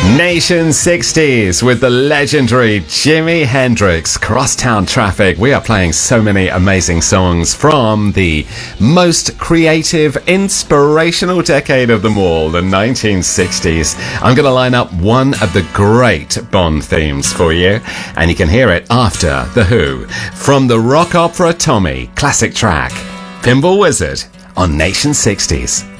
Nation 60s with the legendary Jimi Hendrix. Crosstown Traffic. We are playing so many amazing songs from the most creative, inspirational decade of them all, the 1960s. I'm going to line up one of the great Bond themes for you, and you can hear it after The Who. From the rock opera Tommy, classic track, Pinball Wizard on Nation 60s.